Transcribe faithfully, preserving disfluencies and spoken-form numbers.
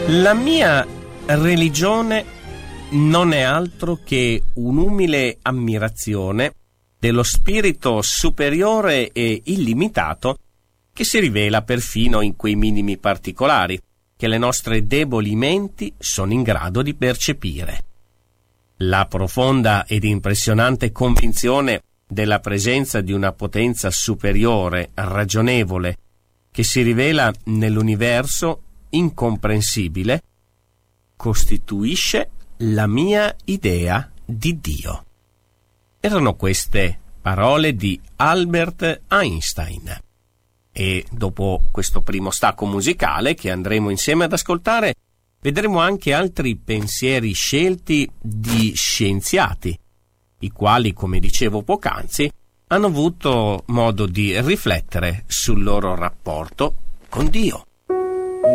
La mia religione non è altro che un'umile ammirazione dello spirito superiore e illimitato che si rivela perfino in quei minimi particolari che le nostre deboli menti sono in grado di percepire. La profonda ed impressionante convinzione della presenza di una potenza superiore, ragionevole, che si rivela nell'universo incomprensibile, costituisce la mia idea di Dio. Erano queste parole di Albert Einstein. E dopo questo primo stacco musicale che andremo insieme ad ascoltare, vedremo anche altri pensieri scelti di scienziati, i quali, come dicevo poc'anzi, hanno avuto modo di riflettere sul loro rapporto con Dio.